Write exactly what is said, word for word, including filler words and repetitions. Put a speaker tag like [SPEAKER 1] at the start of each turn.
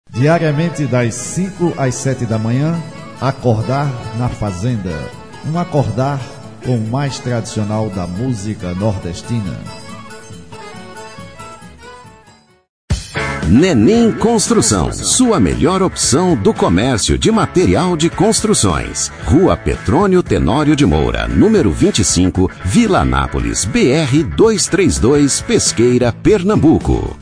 [SPEAKER 1] Diariamente das cinco às sete da manhã, Acordar na Fazenda. Um acordar com o mais tradicional da música nordestina.
[SPEAKER 2] Nenim Construção, sua melhor opção do comércio de material de construções. Rua Petrônio Tenório de Moura, número vinte e cinco, Vila Anápolis, B R duzentos e trinta e dois, Pesqueira, Pernambuco.